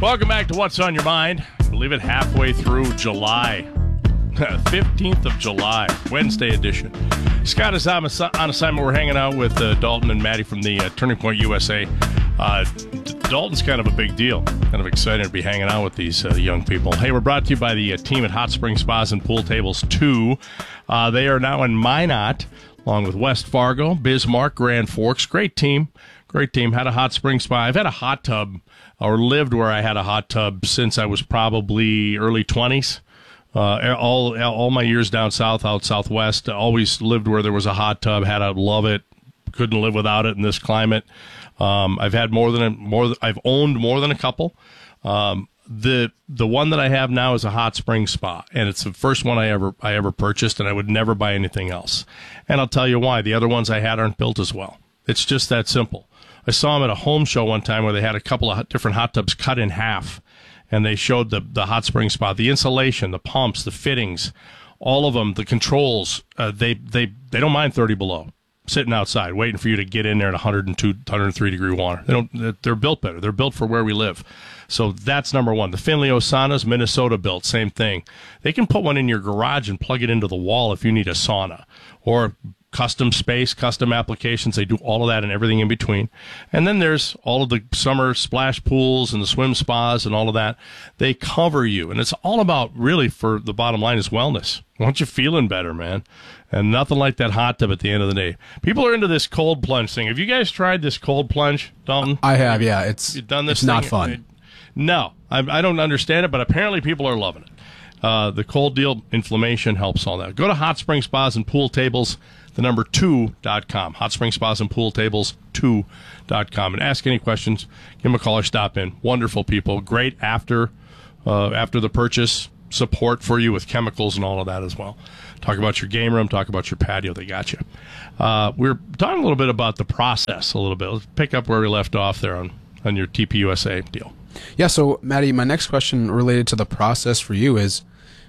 Welcome back to What's on Your Mind. Believe it, halfway through July. 15th of July, Wednesday edition. Scott is on assignment. We're hanging out with Dalton and Maddie from the Turning Point USA. Dalton's kind of a big deal. Kind of excited to be hanging out with these young people. Hey, we're brought to you by the team at Hot Spring Spas and Pool Tables 2. They are now in Minot, along with West Fargo, Bismarck, Grand Forks. Great team. Great team. Had a hot spring spa. I've had a hot tub, or lived where I had a hot tub since I was probably early 20s. All my years down south, out southwest, always lived where there was a hot tub. Had to love it. Couldn't live without it in this climate. I've had I've owned more than a couple. The one that I have now is a hot spring spa, and it's the first one I ever purchased, and I would never buy anything else. And I'll tell you why. The other ones I had aren't built as well. It's just that simple. I saw them at a home show one time where they had a couple of different hot tubs cut in half, and they showed the hot spring spa, the insulation, the pumps, the fittings, all of them, the controls. They don't mind 30 below, sitting outside waiting for you to get in there at 102, 103 degree water. They're built better. They're built for where we live. So that's number one. The Finley Saunas, Minnesota built, same thing. They can put one in your garage and plug it into the wall if you need a sauna, or custom space, custom applications. They do all of that and everything in between. And then there's all of the summer splash pools and the swim spas and all of that. They cover you. And it's all about, really, for the bottom line, is wellness. I want you feeling better, man. And nothing like that hot tub at the end of the day. People are into this cold plunge thing. Have you guys tried this cold plunge, Dalton? I have, yeah. You've done this it's not fun. No. I don't understand it, but apparently people are loving it. The cold deal, inflammation helps all that. Go to Hot Spring Spas and Pool Tables, the number 2.com. Hot Spring Spas and Pool Tables 2.com. And ask any questions. Give them a call or stop in. Wonderful people. Great after the purchase support for you with chemicals and all of that as well. Talk about your game room. Talk about your patio. They got you. We're talking a little bit about the process a little bit. Let's pick up where we left off there on your TPUSA deal. Yeah, so, Maddie, my next question related to the process for you is,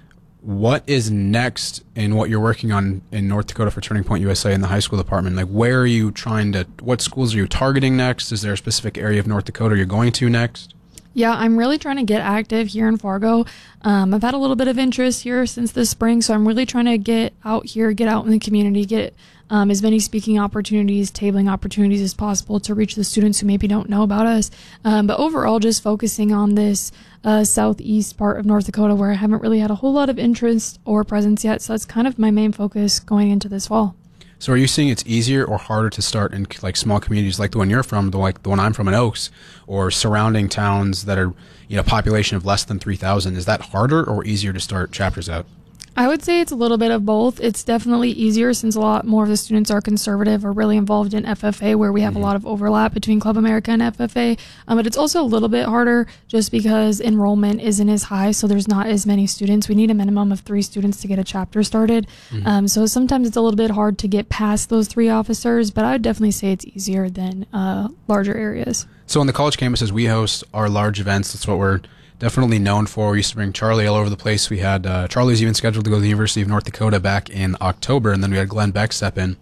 what is next in what you're working on in North Dakota for Turning Point USA in the high school department? Like, where are you what schools are you targeting next? Is there a specific area of North Dakota you're going to next? Yeah, I'm really trying to get active here in Fargo. I've had a little bit of interest here since the spring, so I'm really trying to get out here, get out in the community, get as many speaking opportunities, tabling opportunities as possible to reach the students who maybe don't know about us. But overall, just focusing on this southeast part of North Dakota where I haven't really had a whole lot of interest or presence yet. So that's kind of my main focus going into this fall. So are you seeing it's easier or harder to start in like small communities like the one you're from, the one I'm from in Oaks, or surrounding towns that are, population of less than 3,000? Is that harder or easier to start chapters out? I would say it's a little bit of both. It's definitely easier since a lot more of the students are conservative or really involved in FFA, where we have a lot of overlap between Club America and FFA. But it's also a little bit harder just because enrollment isn't as high, so there's not as many students. We need a minimum of 3 students to get a chapter started. So sometimes it's a little bit hard to get past those 3 officers, but I would definitely say it's easier than larger areas. So on the college campuses, we host our large events. That's what we're definitely known for. We used to bring Charlie all over the place. We had Charlie was even scheduled to go to the University of North Dakota back in October, and then we had Glenn Beck step in.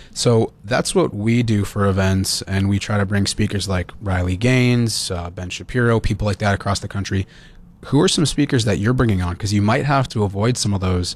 So that's what we do for events, and we try to bring speakers like Riley Gaines, Ben Shapiro, people like that across the country. Who are some speakers that you're bringing on? Because you might have to avoid some of those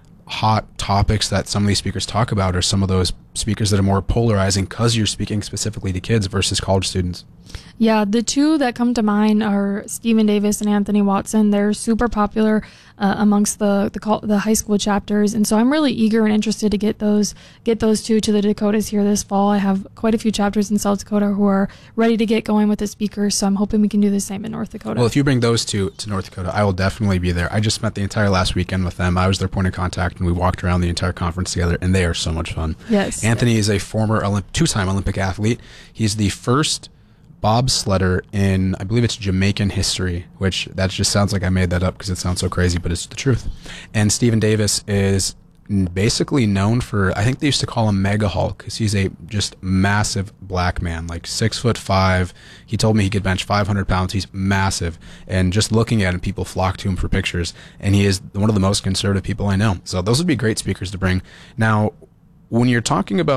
hot topics that some of these speakers talk about, or some of those speakers that are more polarizing because you're speaking specifically to kids versus college students. Yeah, the 2 that come to mind are Stephen Davis and Anthony Watson. They're super popular amongst the high school chapters, and so I'm really eager and interested to get those 2 to the Dakotas here this fall. I have quite a few chapters in South Dakota who are ready to get going with the speakers, so I'm hoping we can do the same in North Dakota. Well, if you bring those 2 to North Dakota, I will definitely be there. I just spent the entire last weekend with them. I was their point of contact, and we walked around the entire conference together, and they are so much fun. Yes. Anthony is a former 2-time Olympic athlete. He's the first bobsledder in, I believe it's Jamaican history, which that just sounds like I made that up because it sounds so crazy, but it's the truth. And Stephen Davis is basically known for, I think they used to call him Mega Hulk, because he's a just massive black man, like 6'5". He told me he could bench 500 pounds. He's massive, and just looking at him, people flock to him for pictures. And he is one of the most conservative people I know. So those would be great speakers to bring. Now, when you're talking about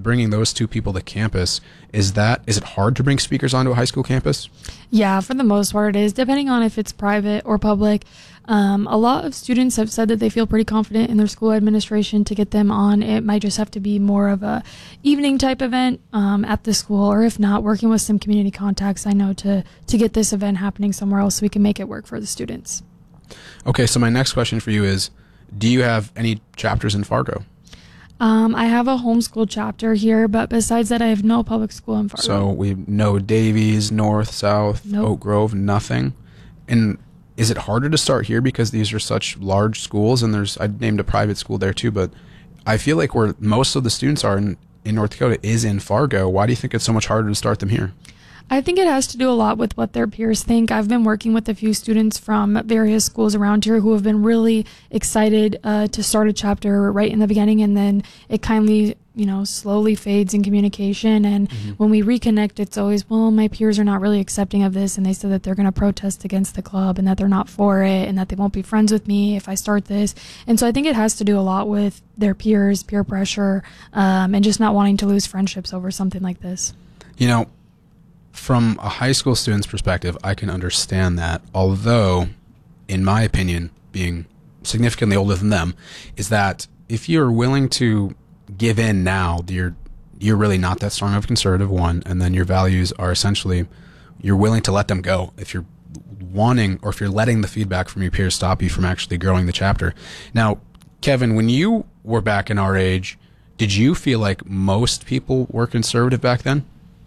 bringing those two people to campus, is it hard to bring speakers onto a high school campus? Yeah, for the most part it is, depending on if it's private or public. A lot of students have said that they feel pretty confident in their school administration to get them on. It might just have to be more of a evening type event at the school, or if not, working with some community contacts I know to get this event happening somewhere else so we can make it work for the students. Okay, so my next question for you is, do you have any chapters in Fargo? I have a homeschool chapter here, but besides that, I have no public school in Fargo. So we know Davies, North, South, Nope. Oak Grove, nothing. And is it harder to start here because these are such large schools? And I named a private school there too, but I feel like where most of the students are in North Dakota is in Fargo. Why do you think it's so much harder to start them here? I think it has to do a lot with what their peers think. I've been working with a few students from various schools around here who have been really excited to start a chapter right in the beginning, and then it kindly, slowly fades in communication. And when we reconnect, it's always, well, my peers are not really accepting of this, and they said that they're going to protest against the club and that they're not for it and that they won't be friends with me if I start this. And so I think it has to do a lot with their peers, peer pressure, and just not wanting to lose friendships over something like this. From a high school student's perspective, I can understand that, although, in my opinion, being significantly older than them, is that if you're willing to give in now, you're really not that strong of a conservative, one, and then your values are essentially, you're willing to let them go if you're wanting, or if you're letting the feedback from your peers stop you from actually growing the chapter. Now, Kevin, when you were back in our age, did you feel like most people were conservative back then?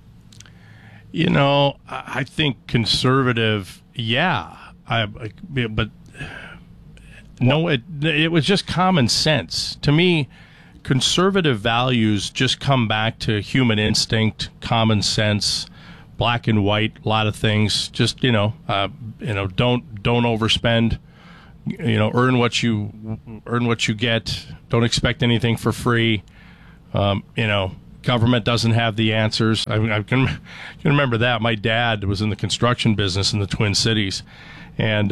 I think conservative, yeah. But no, it was just common sense. To me, conservative values just come back to human instinct, common sense, black and white, a lot of things. Just, don't overspend. Earn what you get. Don't expect anything for free. Government doesn't have the answers. I can remember that. My dad was in the construction business in the Twin Cities, and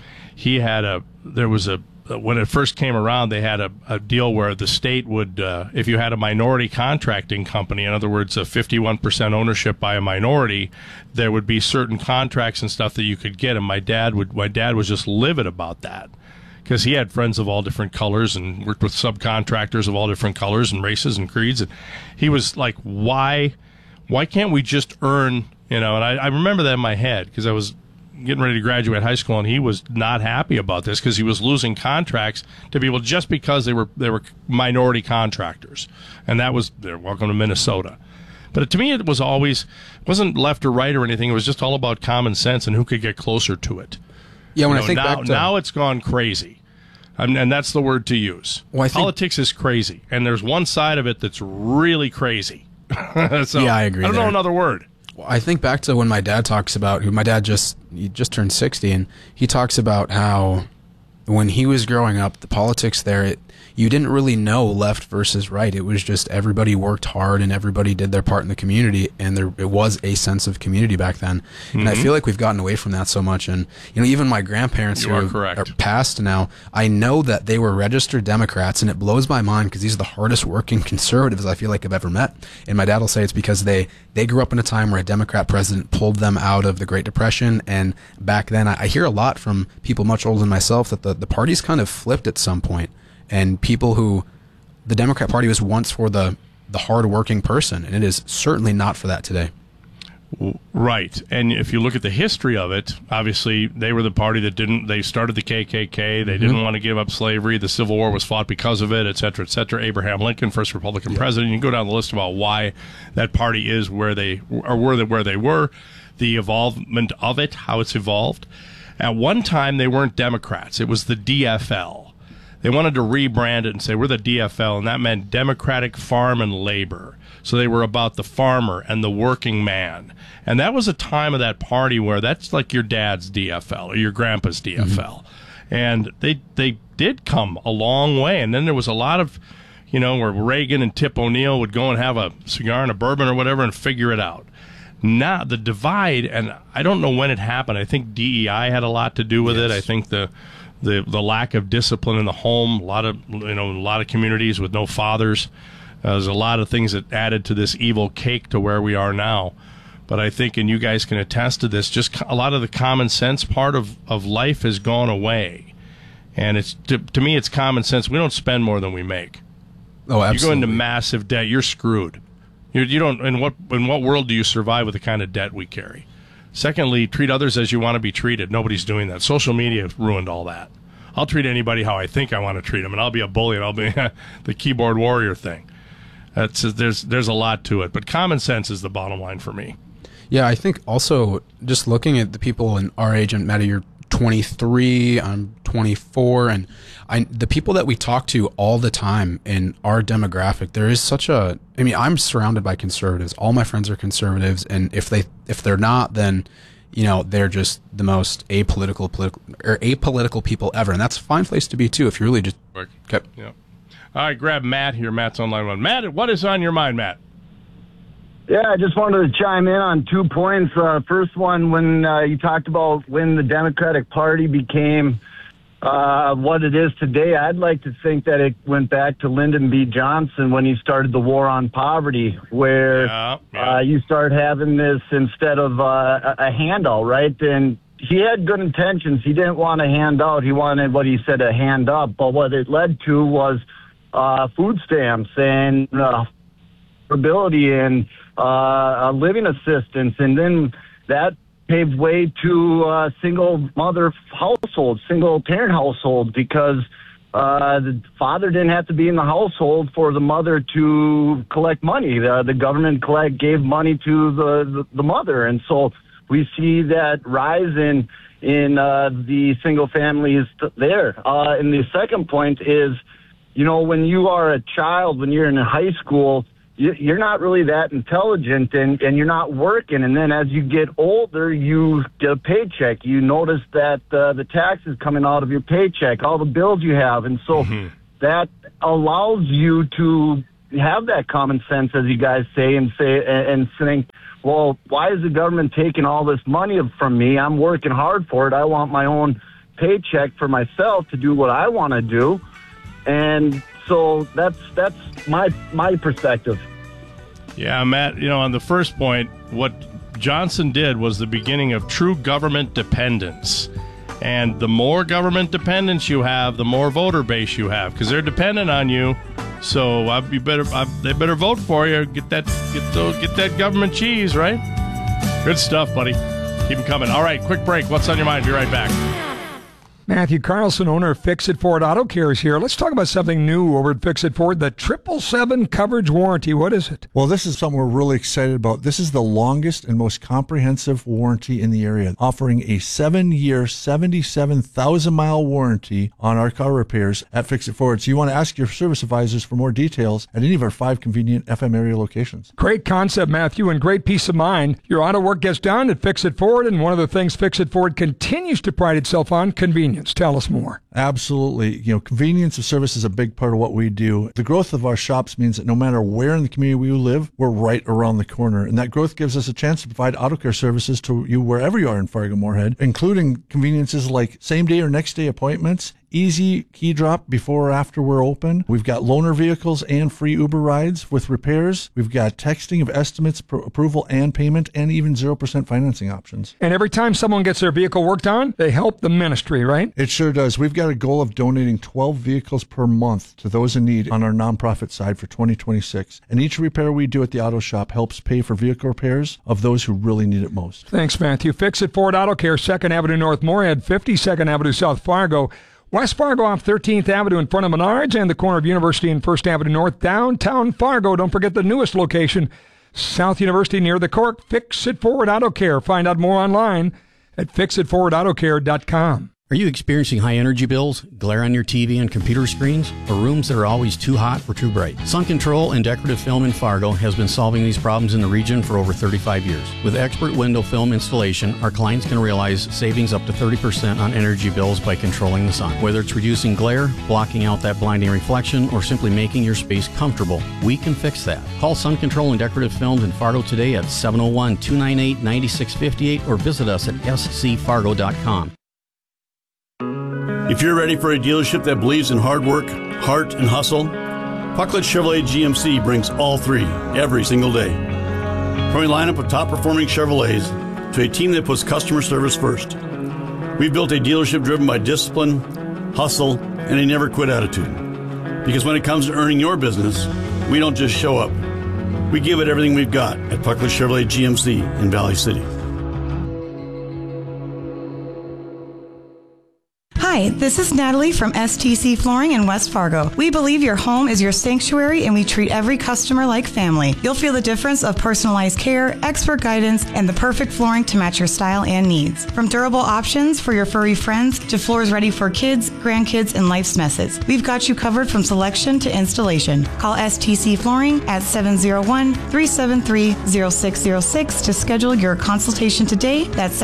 when it first came around, they had a deal where the state would, if you had a minority contracting company, in other words, a 51% ownership by a minority, there would be certain contracts and stuff that you could get. And my dad was just livid about that, because he had friends of all different colors and worked with subcontractors of all different colors and races and creeds. And he was like, why can't we just earn, and I remember that in my head, because I was getting ready to graduate high school, and he was not happy about this because he was losing contracts to people just because they were minority contractors. And that was, welcome to Minnesota. But to me, it wasn't left or right or anything. It was just all about common sense and who could get closer to it. Yeah, I think back to... Now it's gone crazy. And that's the word to use. Well, politics is crazy, and there's one side of it that's really crazy. So, yeah, I agree. I don't know another word. Well, I think back to when my dad talks about, my dad just turned 60, and he talks about how when he was growing up, the politics there, you didn't really know left versus right. It was just everybody worked hard and everybody did their part in the community, and it was a sense of community back then. And I feel like we've gotten away from that so much. And even my grandparents who are passed now, I know that they were registered Democrats, and it blows my mind because these are the hardest working conservatives I feel like I've ever met. And my dad will say it's because they grew up in a time where a Democrat president pulled them out of the Great Depression. And back then, I hear a lot from people much older than myself that the party's kind of flipped at some point. And people who, the Democrat Party was once for the hard-working person, and it is certainly not for that today. Right. And if you look at the history of it, obviously they were the party that they started the KKK, they didn't want to give up slavery, the Civil War was fought because of it, et cetera, et cetera. Abraham Lincoln, first Republican president. You can go down the list about why that party is where they were, the evolvement of it, how it's evolved. At one time, they weren't Democrats. It was the DFL. They wanted to rebrand it and say, we're the DFL, and that meant Democratic Farm and Labor. So they were about the farmer and the working man. And that was a time of that party where that's like your dad's DFL or your grandpa's DFL. And they did come a long way. And then there was a lot of, where Reagan and Tip O'Neill would go and have a cigar and a bourbon or whatever and figure it out. Now, the divide, and I don't know when it happened. I think DEI had a lot to do with it. I think the lack of discipline in the home, a lot of communities with no fathers, There's a lot of things that added to this evil cake to where we are now. But I think, and you guys can attest to this, just a lot of the common sense part of life has gone away. And it's to me, it's common sense. We don't spend more than we make. Oh, absolutely. You go into massive debt, you're screwed. You don't. In what world do you survive with the kind of debt we carry? Secondly, treat others as you want to be treated. Nobody's doing that. Social media ruined all that. I'll treat anybody how I think I want to treat them, and I'll be a bully, and I'll be the keyboard warrior thing. There's a lot to it, but common sense is the bottom line for me. Yeah, I think also just looking at the people in our age, and Maddie, you're 23, I'm 24, and the people that we talk to all the time in our demographic, there is I'm surrounded by conservatives. All my friends are conservatives, and if they're not, then they're just the most apolitical people ever, and that's a fine place to be too. If you really just okay. Yeah. All right, grab Matt here. Matt's on line one. Matt, what is on your mind, Matt? Yeah, I just wanted to chime in on 2 points. First one, when you talked about when the Democratic Party became what it is today, I'd like to think that it went back to Lyndon B. Johnson when he started the war on poverty, where you start having this instead of a handout, right? And he had good intentions. He didn't want a handout. He wanted what he said, a hand up. But what it led to was food stamps and ability and living assistance, and then that paved way to single mother household, single parent household, because the father didn't have to be in the household for the mother to collect money. The government gave money to the mother, and so we see that rise in the single families there. And the second point is, when you are a child, when you're in high school, you're not really that intelligent, and you're not working. And then as you get older, you get a paycheck. You notice that the taxes coming out of your paycheck, all the bills you have. And so that allows you to have that common sense, as you guys say, and think, well, why is the government taking all this money from me? I'm working hard for it. I want my own paycheck for myself to do what I want to do. And so that's my perspective. Yeah, Matt, on the first point, what Johnson did was the beginning of true government dependence. And the more government dependence you have, the more voter base you have, because they're dependent on you. So they better vote for you. Get that government cheese, right? Good stuff, buddy. Keep them coming. All right, quick break. What's on your mind? Be right back. Matthew Carlson, owner of Fix-It Ford Auto Care, is here. Let's talk about something new over at Fix-It Ford, the 777 coverage warranty. What is it? Well, this is something we're really excited about. This is the longest and most comprehensive warranty in the area, offering a 7-year, 77,000-mile warranty on our car repairs at Fix-It Ford. So you want to ask your service advisors for more details at any of our 5 convenient FM area locations. Great concept, Matthew, and great peace of mind. Your auto work gets done at Fix-It Ford, and one of the things Fix-It Ford continues to pride itself on, convenience. Tell us more. Absolutely. Convenience of service is a big part of what we do. The growth of our shops means that no matter where in the community we live, we're right around the corner. And that growth gives us a chance to provide auto care services to you wherever you are in Fargo-Moorhead, including conveniences like same-day or next-day appointments, easy key drop before or after we're open. We've got loaner vehicles and free Uber rides with repairs. We've got texting of estimates, approval and payment, and even 0% financing options. And every time someone gets their vehicle worked on, they help the ministry, right? It sure does. We've got a goal of donating 12 vehicles per month to those in need on our nonprofit side for 2026. And each repair we do at the auto shop helps pay for vehicle repairs of those who really need it most. Thanks, Matthew. Fix-It Ford Auto Care, 2nd Avenue North Moorhead, 52nd Avenue South Fargo, West Fargo off 13th Avenue in front of Menards, and the corner of University and 1st Avenue North, downtown Fargo. Don't forget the newest location, South University near the Cork. Fix-It Ford Auto Care. Find out more online at fixitforwardautocare.com. Are you experiencing high energy bills, glare on your TV and computer screens, or rooms that are always too hot or too bright? Sun Control and Decorative Film in Fargo has been solving these problems in the region for over 35 years. With expert window film installation, our clients can realize savings up to 30% on energy bills by controlling the sun. Whether it's reducing glare, blocking out that blinding reflection, or simply making your space comfortable, we can fix that. Call Sun Control and Decorative Films in Fargo today at 701-298-9658 or visit us at scfargo.com. If you're ready for a dealership that believes in hard work, heart, and hustle, Pucklet Chevrolet GMC brings all three every single day. From a lineup of top-performing Chevrolets to a team that puts customer service first. We've built a dealership driven by discipline, hustle, and a never-quit attitude. Because when it comes to earning your business, we don't just show up. We give it everything we've got at Pucklet Chevrolet GMC in Valley City. Hi, this is Natalie from STC Flooring in West Fargo. We believe your home is your sanctuary and we treat every customer like family. You'll feel the difference of personalized care, expert guidance, and the perfect flooring to match your style and needs. From durable options for your furry friends to floors ready for kids, grandkids, and life's messes. We've got you covered from selection to installation. Call STC Flooring at 701-373-0606 to schedule your consultation today. That's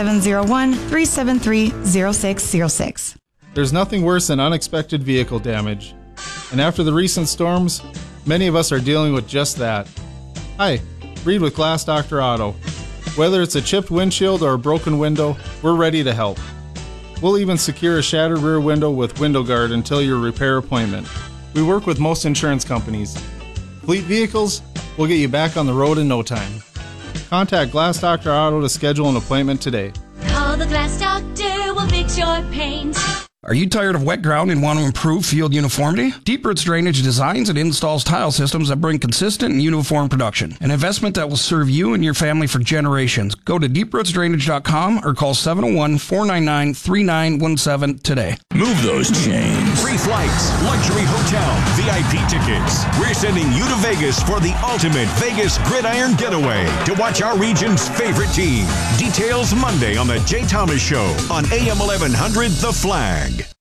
701-373-0606. There's nothing worse than unexpected vehicle damage. And after the recent storms, many of us are dealing with just that. Hi, Reed with Glass Doctor Auto. Whether it's a chipped windshield or a broken window, we're ready to help. We'll even secure a shattered rear window with Window Guard until your repair appointment. We work with most insurance companies. Fleet vehicles, we'll get you back on the road in no time. Contact Glass Doctor Auto to schedule an appointment today. Call the Glass Doctor, we'll fix your paint. Are you tired of wet ground and want to improve field uniformity? Deep Roots Drainage designs and installs tile systems that bring consistent and uniform production. An investment that will serve you and your family for generations. Go to deeprootsdrainage.com or call 701-499-3917 today. Move those chains. Free flights, luxury hotel, VIP tickets. We're sending you to Vegas for the ultimate Vegas Gridiron Getaway to watch our region's favorite team. Details Monday on the Jay Thomas Show on AM 1100 The Flag.